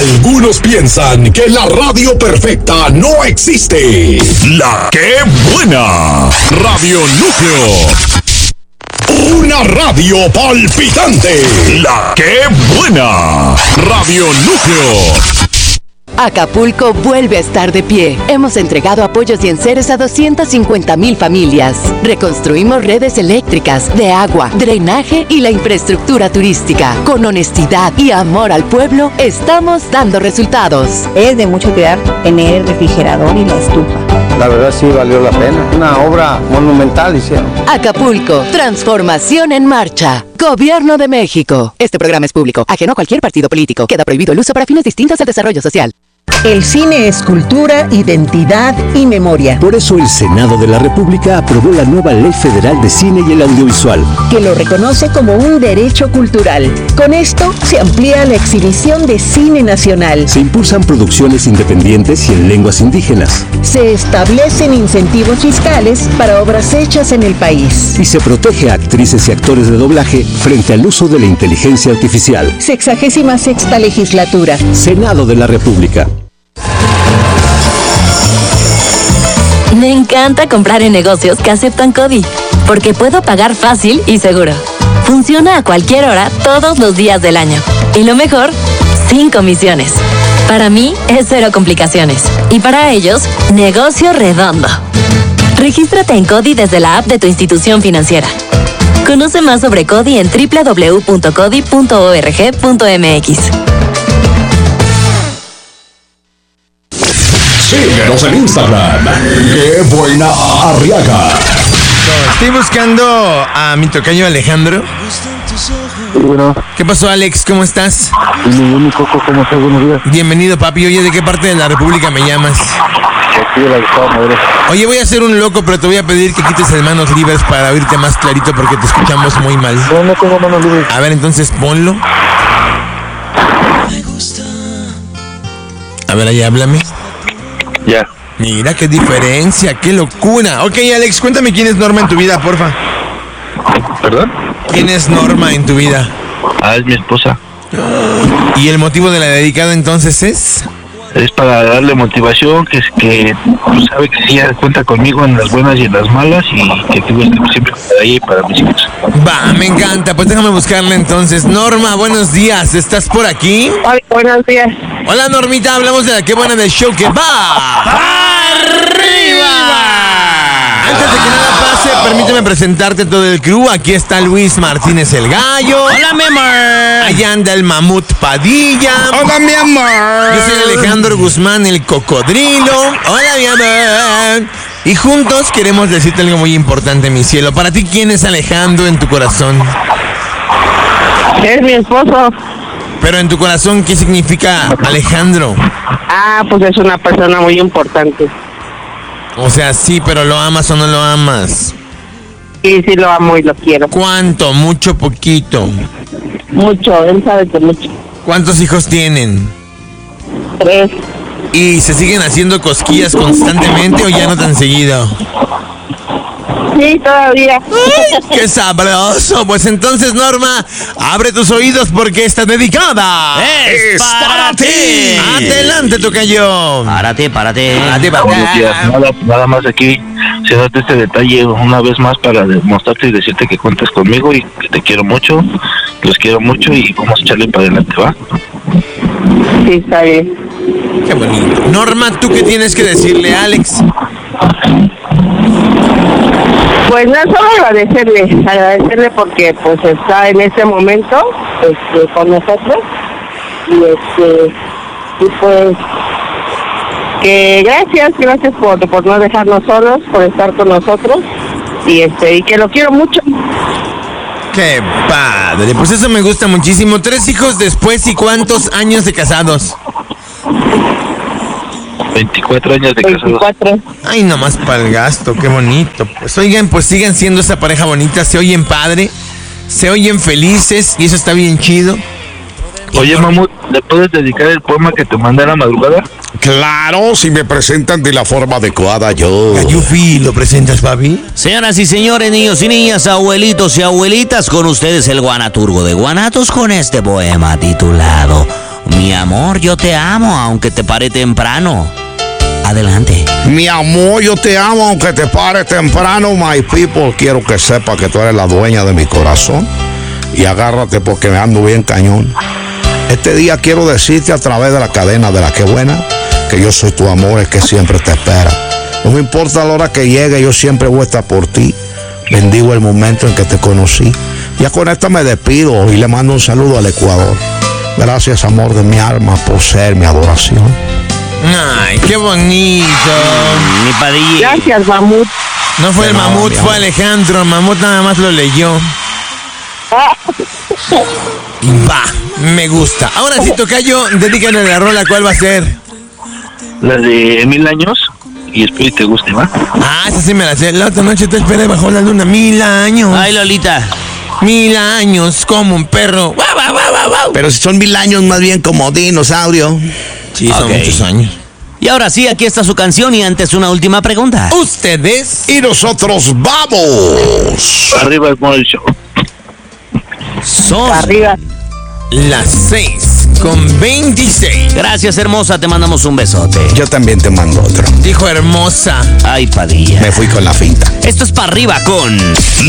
Algunos piensan que la radio perfecta no existe. La que buena. Radio Núcleo. Una radio palpitante. La que buena. Radio Núcleo. Acapulco vuelve a estar de pie. Hemos entregado apoyos y enseres a 250,000 familias. Reconstruimos redes eléctricas, de agua, drenaje y la infraestructura turística. Con honestidad y amor al pueblo, estamos dando resultados. Es de mucho cuidar tener el refrigerador y la estufa. La verdad sí valió la pena. Una obra monumental hicieron. Acapulco, transformación en marcha. Gobierno de México. Este programa es público, ajeno a cualquier partido político. Queda prohibido el uso para fines distintos al desarrollo social. El cine es cultura, identidad y memoria. Por eso el Senado de la República aprobó la nueva Ley Federal de Cine y el Audiovisual, que lo reconoce como un derecho cultural. Con esto se amplía la exhibición de cine nacional. Se impulsan producciones independientes y en lenguas indígenas. Se establecen incentivos fiscales para obras hechas en el país. Y se protege a actrices y actores de doblaje frente al uso de la inteligencia artificial. 66ª legislatura. Senado de la República. Me encanta comprar en negocios que aceptan CODI, porque puedo pagar fácil y seguro. Funciona a cualquier hora, todos los días del año. Y lo mejor, sin comisiones. Para mí, es cero complicaciones. Y para ellos, negocio redondo. Regístrate en CODI desde la app de tu institución financiera. Conoce más sobre CODI en www.codi.org.mx. Síguenos en Instagram. ¡Qué buena Arriaga! Estoy buscando a mi tocayo Alejandro. Bueno. ¿Qué pasó, Alex? ¿Cómo estás? Mi Coco, ¿cómo estás? Buenos días. Bienvenido, papi. Oye, ¿de qué parte de la República me llamas? Aquí de la Estado Madero. Oye, voy a ser un loco, pero te voy a pedir que quites el manos libres para oírte más clarito porque te escuchamos muy mal. No tengo manos libres. A ver, entonces ponlo. A ver, ahí háblame. Ya. Mira qué diferencia, qué locura. Ok, Alex, cuéntame quién es Norma en tu vida, porfa. ¿Perdón? ¿Quién es Norma en tu vida? Es mi esposa. ¿Y el motivo de la dedicada entonces es? Es para darle motivación, que pues, sabe que sí cuenta conmigo en las buenas y en las malas y que siempre estar ahí para mis hijos. Va, me encanta, pues déjame buscarla entonces. Norma, buenos días, ¿estás por aquí? Hola, buenos días. Hola, Normita, hablamos de la Qué Buena del show que va arriba. Antes de que nada pase, permíteme presentarte a todo el crew. Aquí está Luis Martínez el Gallo. Hola, mi amor. Allá anda el Mamut Padilla. Hola, mi amor. Yo soy Alejandro Guzmán, el Cocodrilo. Hola, mi amor. Y juntos queremos decirte algo muy importante, mi cielo. Para ti, ¿quién es Alejandro en tu corazón? Es mi esposo. Pero en tu corazón, ¿qué significa Alejandro? Pues es una persona muy importante. O sea, sí, pero ¿lo amas o no lo amas? Sí, sí lo amo y lo quiero. ¿Cuánto? ¿Mucho? ¿Poquito? Mucho, él sabe que mucho. ¿Cuántos hijos tienen? 3. ¿Y se siguen haciendo cosquillas constantemente o ya no tan seguido? Sí, todavía. ¡Ay, qué sabroso! Pues entonces, Norma, abre tus oídos porque está dedicada. ¡Es para ti! Adelante, tocayo. Párate. Buenos días. Nada más aquí, se date este detalle una vez más para demostrarte y decirte que cuentas conmigo y que te quiero mucho, los quiero mucho y vamos a echarle para adelante, ¿va? Sí, está bien. Qué bonito. Norma, ¿tú qué tienes que decirle a Alex? Pues no solo agradecerle porque pues está en este momento con nosotros y pues que gracias por no dejarnos solos, por estar con nosotros y que lo quiero mucho. Qué padre, pues eso me gusta muchísimo. 3 hijos después, ¿y cuántos años de casados? 24 años de casados. 24. Ay, nomás para el gasto, qué bonito. Pues oigan, pues sigan siendo esa pareja bonita, se oyen padre, se oyen felices y eso está bien chido. Oye, Mamut, ¿le puedes dedicar el poema que te mandé a la madrugada? Claro, si me presentan de la forma adecuada, yo. Gayufi, ¿lo presentas, papi? Señoras y señores, niños y niñas, abuelitos y abuelitas, con ustedes el Guanaturgo de Guanatos con este poema titulado Mi amor, yo te amo, aunque te pare temprano. Adelante. Mi amor, yo te amo aunque te pare temprano, my people. Quiero que sepa que tú eres la dueña de mi corazón. Y agárrate porque me ando bien cañón. Este día quiero decirte a través de la cadena de La Que Buena que yo soy tu amor, el que siempre te espera. No me importa la hora que llegue, yo siempre voy a estar por ti. Bendigo el momento en que te conocí. Ya con esta me despido y le mando un saludo al Ecuador. Gracias, amor de mi alma, por ser mi adoración. Ay, qué bonito. Mi Padilla. Gracias, Mamut. No fue el mamut, fue Alejandro. El mamut nada más lo leyó. Y va, me gusta. Ahora sí, tocayo, dedícale la rola, ¿cuál va a ser? La de 1000 años. Y espero que te guste, ¿va? Ah, esa sí me la sé. La otra noche te esperé bajo la luna 1000 años. Ay, Lolita. 1000 años como un perro. ¡Guau, guau, guau, guau, guau! Pero si son 1000 años, más bien como dinosaurio. Sí, son muchos años. Y ahora sí, aquí está su canción y antes una última pregunta. ¿Ustedes? Y nosotros vamos. Arriba el Morning Show. Son Arriba. las 6:26. Gracias, hermosa, te mandamos un besote. Yo también te mando otro. Dijo hermosa. Ay, Padilla. Me fui con la finta. Esto es para arriba con